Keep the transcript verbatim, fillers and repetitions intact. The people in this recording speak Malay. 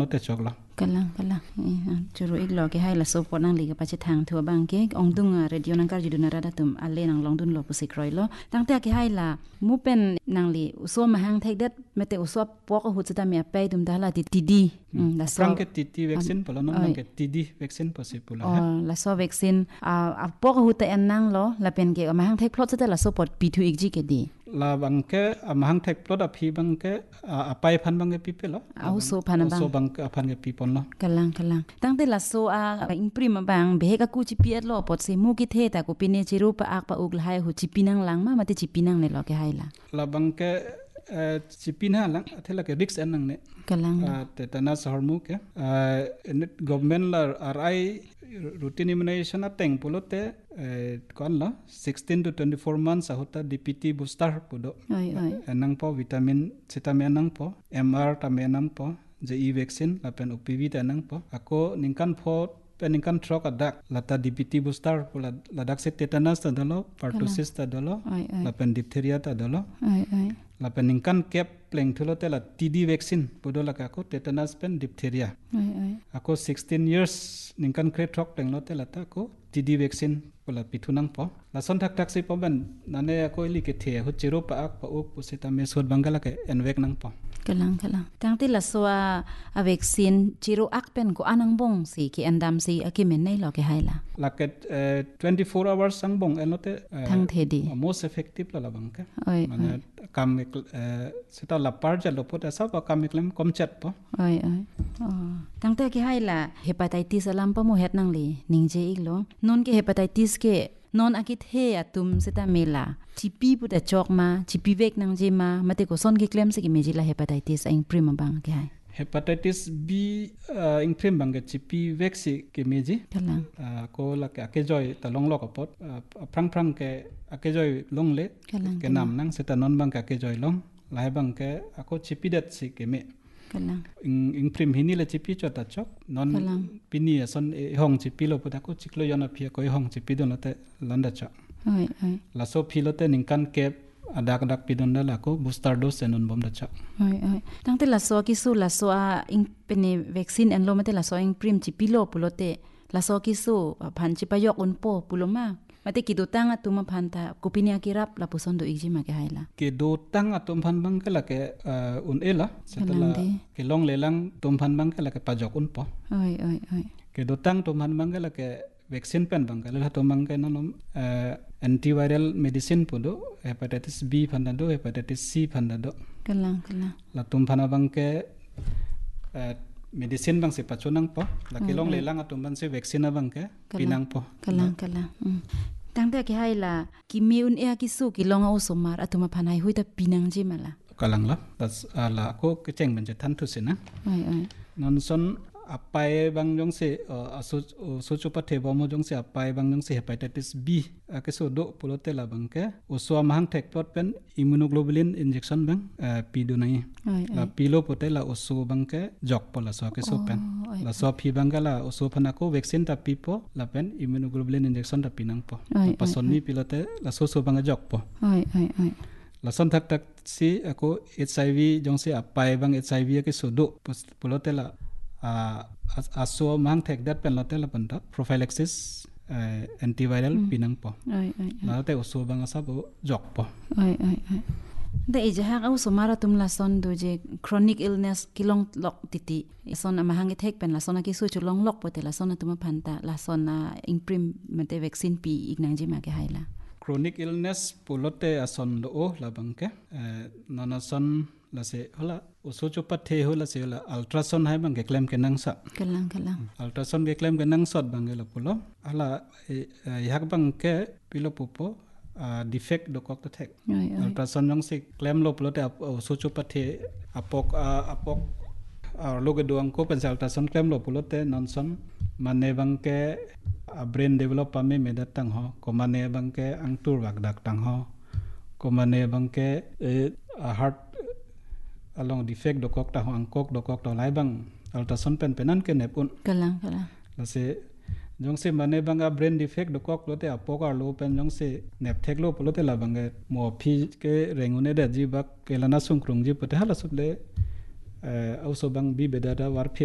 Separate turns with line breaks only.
te chok la
kalang kalang churu iglo ke hai la so pot nang li ka pachi thang thua bang ke ong dung radio nang kar jiduna rada tum alle nang long dun lo pu sikroi lo tang te ke hai la mu pen nang li uso ma hang thek dat mete uso pok hu chuta me pe dum da la ti di
la so prang ke ti ti vaccine polo non nang ke ti di vaccine possible
ha la so vaccine a pok hu ta en nang lo la pen ke ma hang thek plot chuta la so pot pi thu ik ji ke di
la bang ke ma hang thek plot a phi bang ke a pai phan bang ke pi pe lo
a so phan bang
so bang a phan ke pi pon lo
kalang kalang tang te la so a imprim bang be ka ku chi pi at lo pot se mu ki the ta ku pine chi ru pa ak pa uk lai hu chi pinang lang ma ma te chi pinang ne lo ke hai la
la bang ke chi pina lang athela ke risk en nang ne
kalang
te tana sahar mu ke government la rai routine immunization a teng polote kon la sixteen to twenty-four months ahota D P T booster podo
oi oi
enang po vitamin vitamin nang po M R ta menang po J E vaccine la pen O P V ta nang po ako ningkan pho peningkan trok adak lata D P T booster pola ladak se tetanus ta dolo pertussis ta dolo la pen diphtheria ta dolo
oi oi
la peningkan cap pleng thulo te la T D vaccine podo la ka ko tetanus pen diphtheria
oi oi
ako sixteen years ningkan kre trok pleng lo te la ta ko T D vaccine pola pithunang po la son thak thak se po ban nane ako ili ke the hu chiro pa ak pa ok pusita me sod bangala ke envek nang po
kalang kalang tang ti la so a vaccine chiro ak pen ko anang bong si ki andam si akimen nei lo ke haila
la ke twenty-four hours sang bong enote
thang the di
most effective la bang ke
oi
mane kam seta la parja lo pot asa pa kam klem kom chat po
oi oi oh tang te ki haila hepatitis alam pa mo het nang li ningje iglo non ke hepatitis ke non akit he atum seta mela chipi pu da chok ma chipi vek nang je ma mate ko son ki claim se ki meji la hepatitis aing prima bang ke hai
hepatitis B uh, in prim bang chipi vaccine ke meji
kalang
uh, ko la ke ke joy ta long lok pot uh, prang prang ke ke joy long le ke nam nang seta non bang ke joy long lai bang ke ako chipi dat si ke me
kalang
in in prim hini le chipi chota chok non pini son hong chipi lo puta ko chiklo yana phia ko hong chipi don te landa cha
oi oi
la so philote ningkan ke adak adak pidon la ko booster dose enon bom da cha
oi oi tang te la so ki su la so a in pene vaccine en lo mate la so in prim chipi lo pulote la so ki su phan chi payok un po puloma mate ki do tang atuma phanta kupinia kirap la puson do igji ma ke haila
ke do tang atum phan bang ke la ke un ela setala ke long lelang tum phan bang ke la ke pajok un po
oi oi oi
ke do tang tum phan bang ke la ke vaccine pen bang ke la to mang ke nanom antiviral medicine podo hepatitis B phanda do hepatitis C phanda do
kalang kalang
la tum phana bang ke medicine bang se pachonang po la ke long lelang atum bang se vaccine bang ke pinang po
kalang kalang tang te ki haila ki miun e ki su ki longa usomar atuma phanai huita pinang ji mala
kalang la das ala ko ke cheng ben je than thu se na
oi oi
non son apai bang jong se aso so chupa the bo mo jong se apai bang jong se hepatitis B ke so do pulote la bang ke uso mahang thek pot pen immunoglobulin injection bang pi do nai la pilo pote la uso bang ke jok pola so ke so pen la so phi bang la uso phana ko vaccine ta pi po la pen immunoglobulin injection ta pinang po pa sonni pilote la so so bang jok po
oi oi oi
la son thak tak si ako H I V jong se apai bang H I V ke so do pulote la Uh, aso mang thek dat pen lote la panta prophylaxis uh, antiviral mm. pinang po
ai ai
la te uso bang asa bo jok po
ai ai ai da ije ha au so mara tum la son do je chronic illness kilong lok titi son ama hangi thek pen la son ki su chu long lok pote la son tuma phanta la son na imprim mate vaccine pi ignang ji ma ke haila
chronic illness pulote ason do o la bang ke uh, nana son la se hola uso chupa the hola se hola ultrasound hai bang ke claim ke nang sa
kalang kalang
ultrasound ke claim ke nang sot bang la pulo ala yak bang ke pilo pupo defect do kok ta thek ultrasound jong se claim lo pulo te uso chupa the apok apok loge doang ko pen ultrasound claim lo pulo te non son mane bang ke brain develop pa me medat tang ho ko mane bang ke angtur wak dak tang ho ko mane bang ke heart along defect do kok ta ho angkok do kok to lai bang ultrasound pen penan ke nepun
kalang kalang
la se jong se mane bang a brain defect do kok lo te apok ar lo pen jong se nep thek lo polo te la bang mo phi ke rengune da ji bak ke lana sung krung ji pote hala suble au so bang bi bedada war phi